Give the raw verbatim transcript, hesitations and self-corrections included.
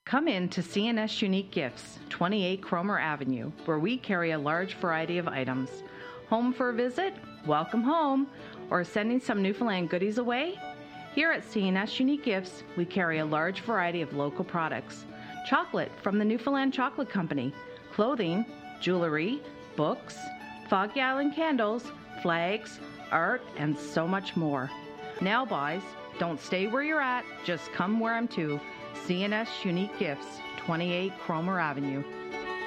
Come in to C and S Unique Gifts, twenty-eight Cromer Avenue, where we carry a large variety of items. Home for a visit? Welcome home. Or sending some Newfoundland goodies away? Here at C and S Unique Gifts, we carry a large variety of local products. Chocolate from the Newfoundland Chocolate Company, clothing, jewelry, books, Foggy Island candles, flags, art, and so much more. Now buys, don't stay where you're at, just come where I'm to. C and S Unique Gifts, twenty-eight Cromer Avenue.